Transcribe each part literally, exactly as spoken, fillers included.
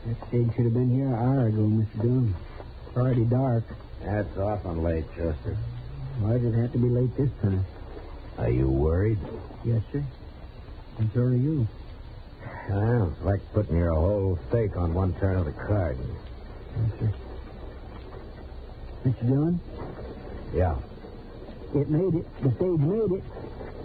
That stage should have been here an hour ago, Mister Dillon. It's already dark. That's often late, Chester. Why does it have to be late this time? Are you worried? Yes, sir. And so are you. Well, it's like putting your whole stake on one turn of the card. Yes, sir. Mister Dillon? Yeah. It made it. The stage made it.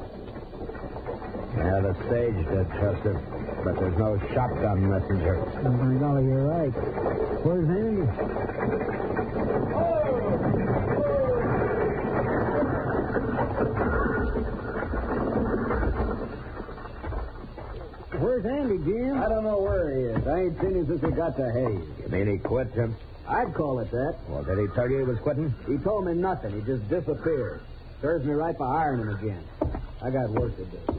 Yeah, the stage did, Chester. But there's no shotgun messenger. Oh, my golly, you're right. Where's Andy? Where's Andy, Jim? I don't know where he is. I ain't seen him since he got to Hayes. You mean he quit, Jim? I'd call it that. Well, did he tell you he was quitting? He told me nothing. He just disappeared. Serves me right for hiring him again. I got work to do.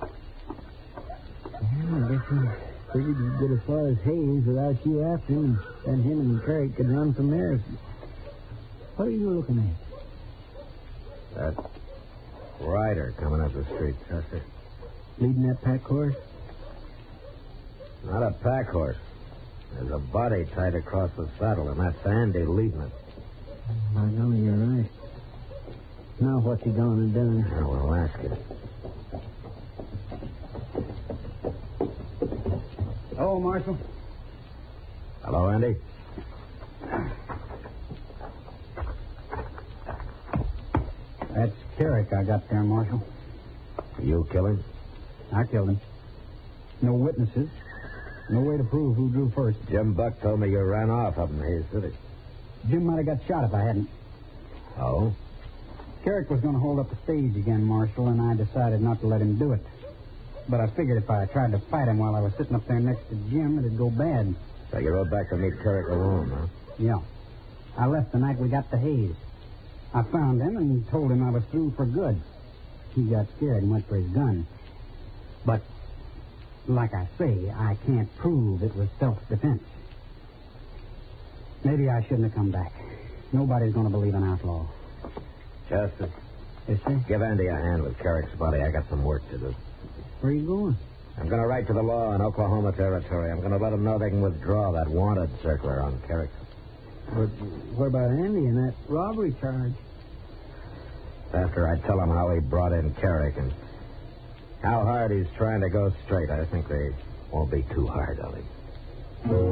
Yeah, I guess he figured he'd get as far as Hayes without you after him, and him and Carrick could run from there. What are you looking at? That rider coming up the street, Chester. Leading that pack horse? Not a pack horse. There's a body tied across the saddle, and that's Andy leading it. I know you're right. Now what's he gone and done? I will ask you. Oh, Marshal. Hello, Andy. That's Carrick I got there, Marshal. You kill him? I killed him. No witnesses. No way to prove who drew first. Jim Buck told me you ran off up in Hayes City. Jim might have got shot if I hadn't. Oh? Carrick was going to hold up the stage again, Marshal, and I decided not to let him do it. But I figured if I tried to fight him while I was sitting up there next to Jim, it'd go bad. So you rode back to meet Carrick alone, huh? Yeah. I left the night we got to Hayes. I found him and told him I was through for good. He got scared and went for his gun. But, like I say, I can't prove it was self-defense. Maybe I shouldn't have come back. Nobody's going to believe an outlaw. Chester. Yes, sir? Give Andy a hand with Carrick's body. I got some work to do. Where are you going? I'm going to write to the law in Oklahoma Territory. I'm going to let them know they can withdraw that wanted circular on Carrick. But what about Andy and that robbery charge? After I tell them how he brought in Carrick and how hard he's trying to go straight, I think they won't be too hard on him.